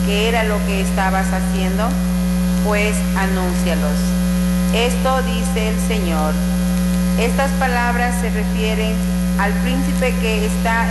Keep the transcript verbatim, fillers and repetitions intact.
qué era lo que estabas haciendo, pues anúncialos. Esto dice el Señor. Estas palabras se refieren al príncipe que está